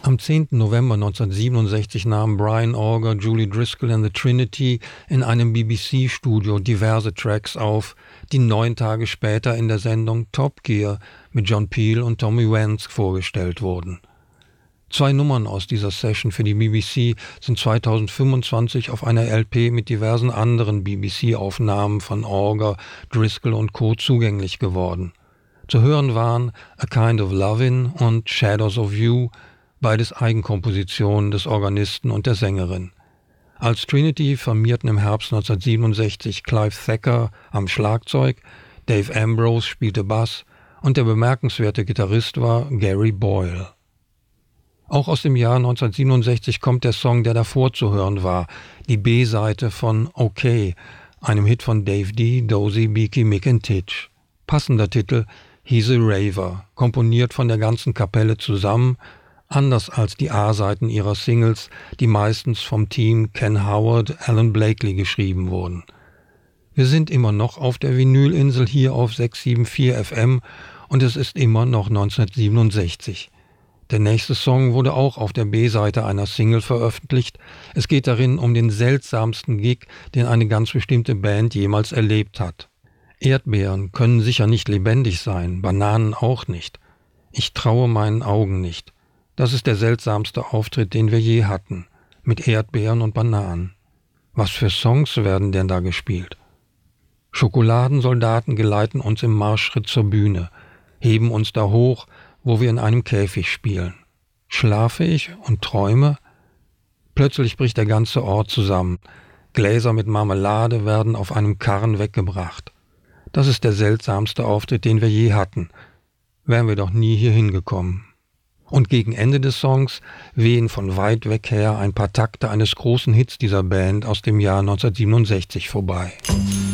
Am 10. November 1967 nahmen Brian Auger, Julie Driscoll and the Trinity in einem BBC-Studio diverse Tracks auf, die 9 Tage später in der Sendung Top Gear mit John Peel und Tommy Vance vorgestellt wurden. 2 Nummern aus dieser Session für die BBC sind 2025 auf einer LP mit diversen anderen BBC-Aufnahmen von Auger, Driscoll und Co. zugänglich geworden. Zu hören waren A Kind of Lovin' und Shadows of You, beides Eigenkompositionen des Organisten und der Sängerin. Als Trinity firmierten im Herbst 1967 Clive Thacker am Schlagzeug, Dave Ambrose spielte Bass und der bemerkenswerte Gitarrist war Gary Boyle. Auch aus dem Jahr 1967 kommt der Song, der davor zu hören war, die B-Seite von Okay, einem Hit von Dave D., Dozy, Beaky, Mick and Titch. Passender Titel He's a Raver, komponiert von der ganzen Kapelle zusammen, anders als die A-Seiten ihrer Singles, die meistens vom Team Ken Howard, Alan Blakely geschrieben wurden. Wir sind immer noch auf der Vinylinsel hier auf 674 FM und es ist immer noch 1967. Der nächste Song wurde auch auf der B-Seite einer Single veröffentlicht. Es geht darin um den seltsamsten Gig, den eine ganz bestimmte Band jemals erlebt hat. Erdbeeren können sicher nicht lebendig sein, Bananen auch nicht. Ich traue meinen Augen nicht. Das ist der seltsamste Auftritt, den wir je hatten, mit Erdbeeren und Bananen. Was für Songs werden denn da gespielt? Schokoladensoldaten geleiten uns im Marschschritt zur Bühne, heben uns da hoch, wo wir in einem Käfig spielen. Schlafe ich und träume? Plötzlich bricht der ganze Ort zusammen. Gläser mit Marmelade werden auf einem Karren weggebracht. Das ist der seltsamste Auftritt, den wir je hatten. Wären wir doch nie hier hingekommen. Und gegen Ende des Songs wehen von weit weg her ein paar Takte eines großen Hits dieser Band aus dem Jahr 1967 vorbei.